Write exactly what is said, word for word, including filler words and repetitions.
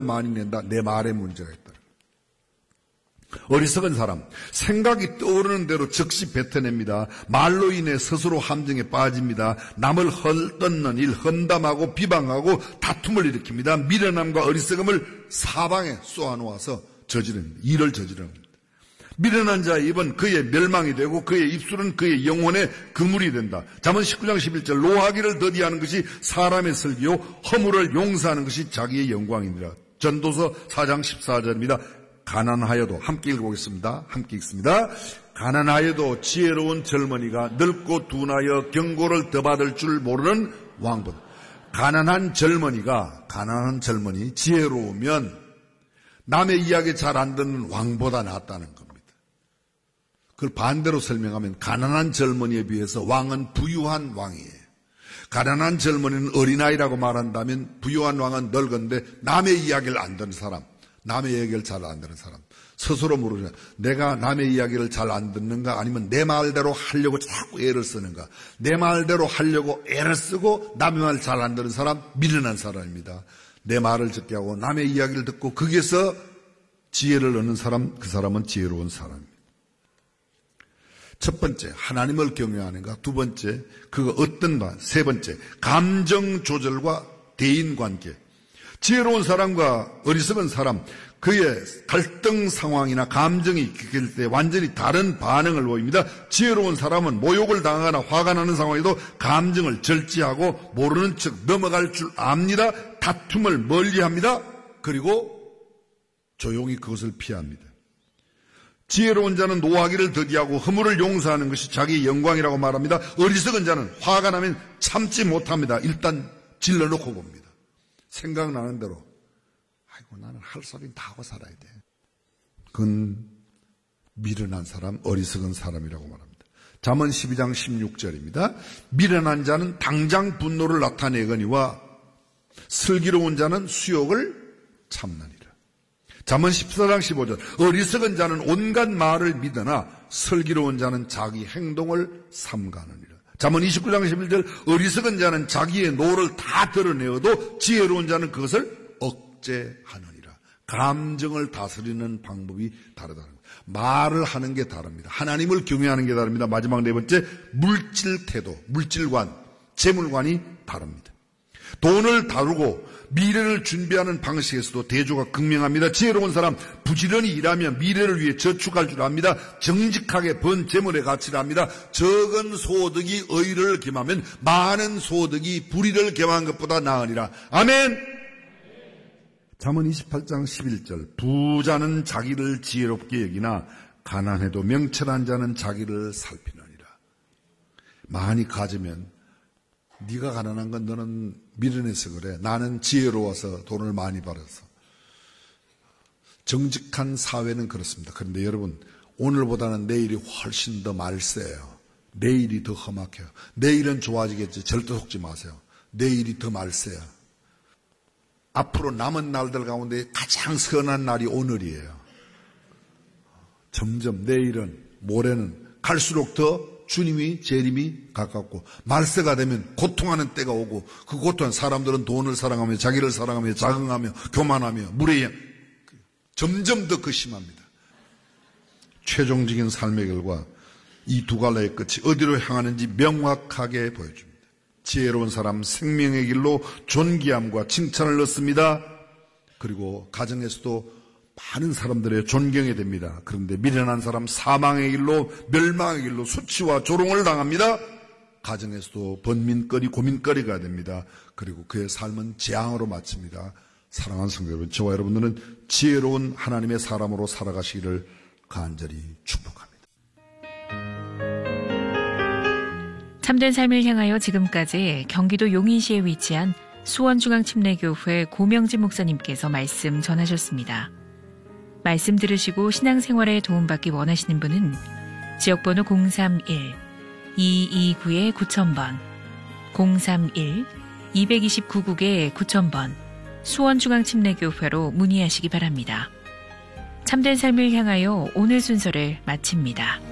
많이 낸다. 내 말에 문제가 있다. 어리석은 사람, 생각이 떠오르는 대로 즉시 뱉어냅니다. 말로 인해 스스로 함정에 빠집니다. 남을 헐뜯는 일, 헌담하고 비방하고 다툼을 일으킵니다. 미련함과 어리석음을 사방에 쏘아놓아서 저지릅니다. 일을 저지릅니다. 미련한 자의 입은 그의 멸망이 되고 그의 입술은 그의 영혼의 그물이 된다. 잠언 십구 장 십일 절, 노하기를 더디하는 것이 사람의 슬기요 허물을 용서하는 것이 자기의 영광입니다. 전도서 사 장 십사 절입니다. 가난하여도, 함께 읽어보겠습니다. 함께 읽습니다. 가난하여도 지혜로운 젊은이가 늙고 둔하여 경고를 더 받을 줄 모르는 왕보다. 가난한 젊은이가, 가난한 젊은이, 지혜로우면 남의 이야기 잘 안 듣는 왕보다 낫다는 겁니다. 그걸 반대로 설명하면 가난한 젊은이에 비해서 왕은 부유한 왕이에요. 가난한 젊은이는 어린아이라고 말한다면 부유한 왕은 늙은데 남의 이야기를 안 듣는 사람, 남의 이야기를 잘 안 듣는 사람, 스스로 물으냐, 내가 남의 이야기를 잘 안 듣는가, 아니면 내 말대로 하려고 자꾸 애를 쓰는가. 내 말대로 하려고 애를 쓰고 남의 말 잘 안 듣는 사람, 미련한 사람입니다. 내 말을 듣게 하고 남의 이야기를 듣고 거기에서 지혜를 얻는 사람, 그 사람은 지혜로운 사람입니다. 첫 번째, 하나님을 경외하는가. 두 번째, 그가 어떤 바. 세 번째, 감정 조절과 대인관계. 지혜로운 사람과 어리석은 사람, 그의 갈등 상황이나 감정이 있을 때 완전히 다른 반응을 보입니다. 지혜로운 사람은 모욕을 당하거나 화가 나는 상황에도 감정을 절제하고 모르는 척 넘어갈 줄 압니다. 다툼을 멀리합니다. 그리고 조용히 그것을 피합니다. 지혜로운 자는 노하기를 더디하고 허물을 용서하는 것이 자기의 영광이라고 말합니다. 어리석은 자는 화가 나면 참지 못합니다. 일단 질러놓고 봅니다. 생각나는 대로, 아이고 나는 할 소리는 다 하고 살아야 돼. 그건 미련한 사람, 어리석은 사람이라고 말합니다. 잠언 십이 장 십육 절입니다. 미련한 자는 당장 분노를 나타내거니와 슬기로운 자는 수욕을 참느니라. 잠언 십사 장 십오 절, 어리석은 자는 온갖 말을 믿으나 슬기로운 자는 자기 행동을 삼가느니라. 잠언 이십구 장 십일 절, 어리석은 자는 자기의 노를 다 드러내어도 지혜로운 자는 그것을 억제하느니라. 감정을 다스리는 방법이 다르다는 거예요. 말을 하는 게 다릅니다. 하나님을 경외하는 게 다릅니다. 마지막 네 번째, 물질 태도, 물질관, 재물관이 다릅니다. 돈을 다루고 미래를 준비하는 방식에서도 대조가 극명합니다. 지혜로운 사람, 부지런히 일하며 미래를 위해 저축할 줄 압니다. 정직하게 번 재물의 가치를 압니다. 적은 소득이 의를 겸하면 많은 소득이 불의를 겸한 것보다 나으니라. 아멘. 잠언 이십팔 장 십일 절, 부자는 자기를 지혜롭게 여기나 가난해도 명철한 자는 자기를 살피느니라. 많이 가지면 네가 가난한 건 너는 미련해서 그래. 나는 지혜로워서 돈을 많이 벌어서. 정직한 사회는 그렇습니다. 그런데 여러분, 오늘보다는 내일이 훨씬 더 말세요. 내일이 더 험악해요. 내일은 좋아지겠지. 절대 속지 마세요. 내일이 더 말세요. 앞으로 남은 날들 가운데 가장 선한 날이 오늘이에요. 점점 내일은, 모레는 갈수록 더 주님이, 재림이 가깝고 말세가 되면 고통하는 때가 오고 그 고통한 사람들은 돈을 사랑하며 자기를 사랑하며 자긍하며 교만하며 무례해 점점 더 그 심합니다. 최종적인 삶의 결과 이 두 갈래의 끝이 어디로 향하는지 명확하게 보여줍니다. 지혜로운 사람 생명의 길로 존귀함과 칭찬을 얻습니다. 그리고 가정에서도 많은 사람들의 존경이 됩니다. 그런데 미련한 사람 사망의 길로, 멸망의 길로 수치와 조롱을 당합니다. 가정에서도 번민거리, 고민거리가 됩니다. 그리고 그의 삶은 재앙으로 마칩니다. 사랑하는 성도 여러분, 저와 여러분들은 지혜로운 하나님의 사람으로 살아가시기를 간절히 축복합니다. 참된 삶을 향하여 지금까지 경기도 용인시에 위치한 수원중앙침례교회 고명진 목사님께서 말씀 전하셨습니다. 말씀 들으시고 신앙생활에 도움받기 원하시는 분은 지역번호 공삼일 이이구 구천 번, 공삼일 이이구 국에 구천 번 수원중앙침례교회로 문의하시기 바랍니다. 참된 삶을 향하여 오늘 순서를 마칩니다.